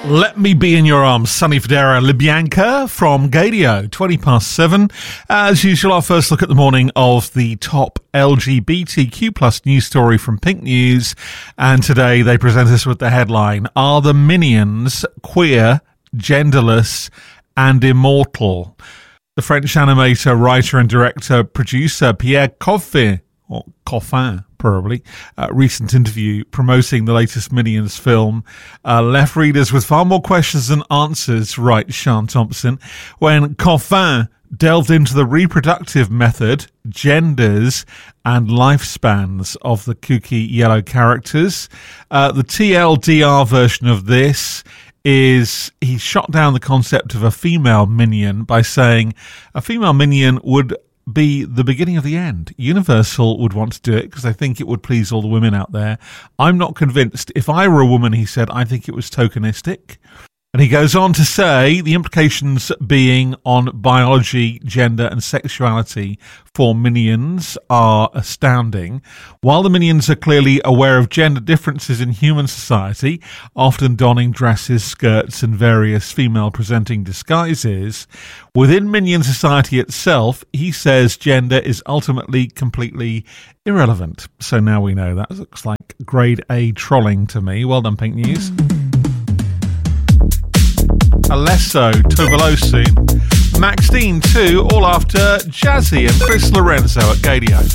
Let Me Be in Your Arms, Sonny Fodera, Libyanka from Gadio, 7:20. As usual, our first look at the morning of the top LGBTQ plus news story from Pink News. And today they present us with the headline, Are the Minions Queer, Genderless and Immortal? The French animator, writer and director, producer Pierre Coffin, or Coffin, probably, recent interview promoting the latest Minions film left readers with far more questions than answers, writes Sean Thompson, when Coffin delved into the reproductive method, genders and lifespans of the kooky yellow characters. The TLDR version of this is he shot down the concept of a female minion by saying a female minion would be the beginning of the end. Universal would want to do it because they think it would please all the women out there. I'm not convinced. If I were a woman, he said, I think it was tokenistic. And he goes on to say the implications being on biology, gender and sexuality for Minions are astounding. While the Minions are clearly aware of gender differences in human society, often donning dresses, skirts and various female-presenting disguises, within Minion society itself, he says gender is ultimately completely irrelevant. So now we know that. Looks like grade A trolling to me. Well done, Pink News. Alesso, Tovolo soon. Max Dean too, all after Jazzy and Chris Lorenzo at Gadio.